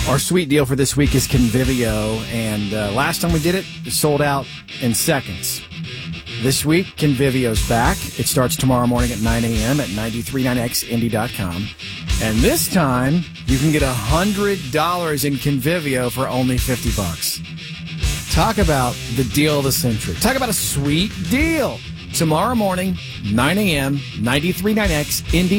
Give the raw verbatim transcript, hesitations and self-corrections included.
Our sweet deal for this week is Convivio, and uh, last time we did it, it sold out in seconds. This week, Convivio's back. It starts tomorrow morning at nine a.m. at nine three nine x indy dot com. And this time, you can get one hundred dollars in Convivio for only fifty bucks. Talk about the deal of the century. Talk about a sweet deal. Tomorrow morning, nine a.m., nine three nine x indy